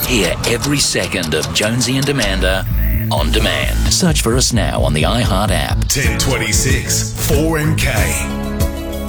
Hear every second of Jonesy and Amanda on demand. Search for us now on the iHeart app. 1026 4MK.